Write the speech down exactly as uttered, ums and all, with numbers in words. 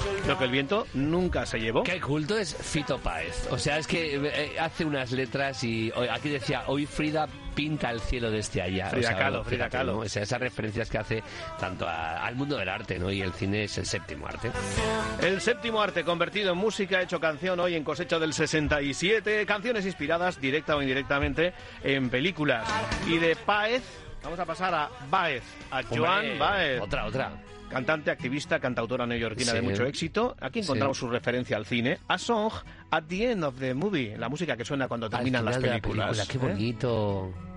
Lo que el viento nunca se llevó. Qué culto es Fito Páez. O sea, es que eh, hace unas letras y hoy, aquí decía, hoy Frida pinta el cielo desde allá. Frida o sea, Kahlo, Frida fíjate, Kahlo. ¿no? O sea, esas referencias que hace tanto a, al mundo del arte, ¿no? Y el cine es el séptimo arte. El séptimo arte convertido en música, hecho canción hoy en Cosecha del sesenta y siete. Canciones inspiradas, directa o indirectamente, en películas. Y de Páez, vamos a pasar a Báez, a Hombre, Joan Báez. Otra, otra. Cantante, activista, cantautora neoyorquina sí. de mucho éxito. Aquí encontramos sí. su referencia al cine. A Song at the End of the Movie. La música que suena cuando terminan las películas. Película, qué bonito. ¿Eh?